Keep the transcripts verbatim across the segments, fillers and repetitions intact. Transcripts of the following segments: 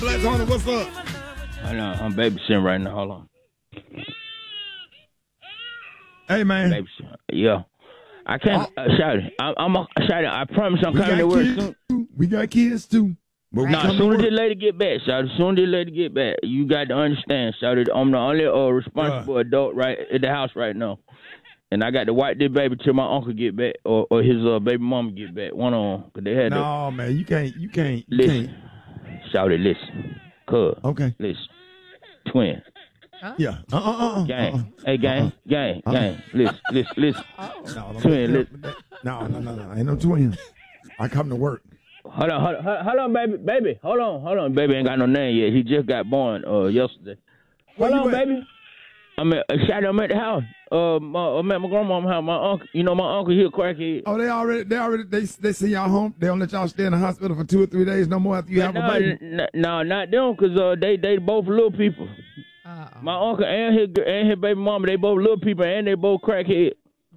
Let's on it. What's up? I know. I'm babysitting right now. Hold on. Hey, man. Babysitting. Yeah. I can't uh, shout it. I, I'm a shout it. I promise I'm We coming to got work kids soon. too. We got kids too. But we Nah, come as to soon as work. this lady get back, shout it. As soon as this lady get back, you got to understand, shout it. I'm the only uh, responsible adult right at the house right now. And I got to wipe this baby till my uncle get back or, or his uh, baby mama get back. One on. Cause they had No, to, man, you can't. You can't. You listen. can't. Shout it, listen. Cuz. Okay. Listen. Twin. Huh? Yeah. Uh. Uh. Uh. Gang. Uh-uh. Hey, gang. Uh-uh. Gang. Uh-uh. Gang. Listen. Listen. Listen. No, don't Twin, make listen. that- no, no, no, no. Ain't no twins. I come to work. Hold on, hold on, hold on, baby, baby. Hold on, hold on, baby. Ain't got no name yet. He just got born uh yesterday. Where Hold you on, at? baby. I'm at, uh, shout out, I'm at the house. Uh, my, I'm at my grandma's house. My uncle, you know, my uncle, he a crackhead. Oh, they already, they already, they they send y'all home. They don't let y'all stay in the hospital for two or three days no more after you have no, a baby. n- no, not them, cause uh, they they both little people. Uh-oh. My uncle and his and his baby mama, they both little people, and they both crackhead.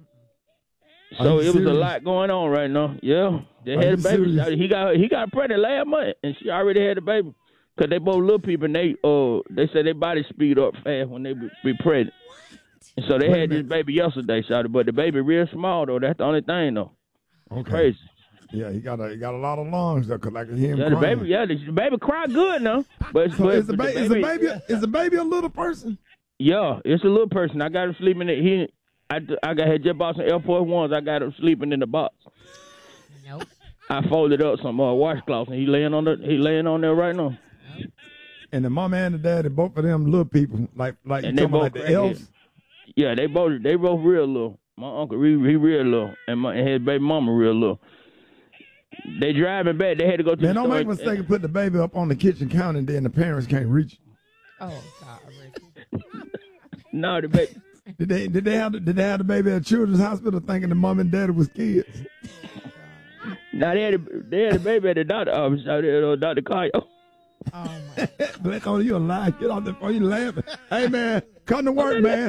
Are So you it was serious? a lot going on right now. Yeah, they Are had you a baby. serious? He got he got pregnant last month, and she already had a baby. Cause they both little people, and they uh they say their body speed up fast when they be, be pregnant. And so they Wait a had this minute. baby yesterday, shawty, but the baby real small though. That's the only thing though. Okay. Crazy. Yeah, he got a he got a lot of lungs though, 'cause I can hear him Yeah, the crying. baby, yeah, the, the baby cry good now. But, So but is the, but ba- is the baby is the baby a little person? Yeah, it's a little person. I got him sleeping. In, he, I, I got had just bought some airport ones. I got him sleeping in the box. Nope. I folded up some uh, washcloths, and he laying on the he laying on there right now. And the mama and the daddy, both of them little people, like like you And they talking both about like the crackheads. elves. Yeah, they both they both real little. My uncle he, he real little, and my and his baby mama real little. They driving back. They had to go to Man, the don't store. make a mistake and put the baby up on the kitchen counter, and then the parents can't reach it. Oh, God, Ricky. No, the baby. Did they did they have the, did they have the baby at Children's Hospital thinking the mom and daddy was kids? Now they had a, they had a baby at the doctor office out there, uh, Doctor Cayo. Oh, my. Black on you alive. Get off the phone. You laughing. Hey man, come to work, man.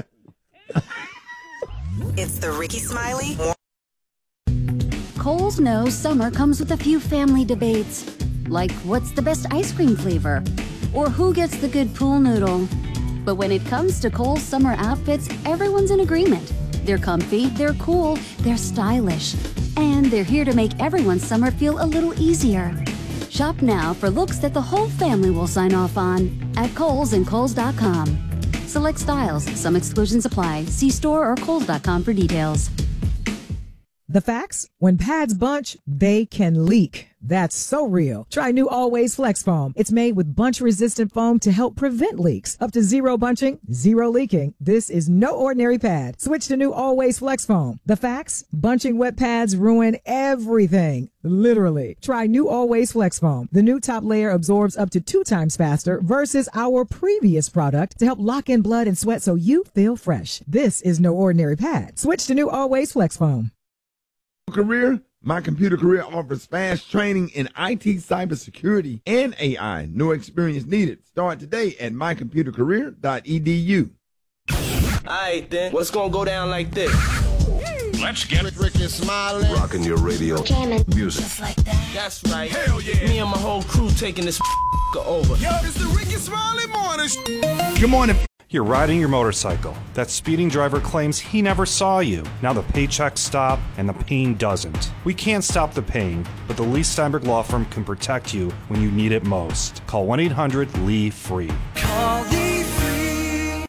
It's the Ricky Smiley. Kohl's knows summer comes with a few family debates, like what's the best ice cream flavor, or who gets the good pool noodle. But when it comes to Kohl's summer outfits, everyone's in agreement. They're comfy, they're cool, they're stylish, and they're here to make everyone's summer feel a little easier. Shop now for looks that the whole family will sign off on at Kohl's and Kohl's dot com. Select styles, some exclusions apply. See store or Kohl's dot com for details. The facts? When pads bunch, they can leak. That's so real. Try new Always Flex Foam. It's made with bunch-resistant foam to help prevent leaks. Up to zero bunching, zero leaking. This is no ordinary pad. Switch to new Always Flex Foam. The facts? Bunching wet pads ruin everything. Literally. Try new Always Flex Foam. The new top layer absorbs up to two times faster versus our previous product to help lock in blood and sweat so you feel fresh. This is no ordinary pad. Switch to new Always Flex Foam. Career. My Computer Career offers fast training in I T, cybersecurity, and A I. No experience needed. Start today at my computer career dot e d u. Alright then, what's gonna go down like this? Let's get it. Ricky Smiley. Rocking your radio. Music. Just like that. That's right. Hell yeah. Me and my whole crew taking this over. Yo, it's the Ricky Smiley morning. Good morning. You're riding your motorcycle. That speeding driver claims he never saw you. Now the paychecks stop and the pain doesn't. We can't stop the pain, but the Lee Steinberg Law Firm can protect you when you need it most. Call one eight hundred L E A FREE. Call Lee Free.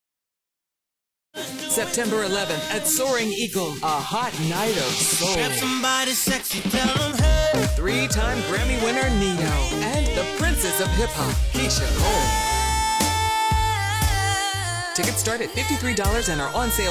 September eleventh at Soaring Eagle, a hot night of soul. Grab somebody sexy, tell them hey. Three-time Grammy winner Neo and the Princess of Hip Hop, Keisha Cole. Tickets start at fifty-three dollars and are on sale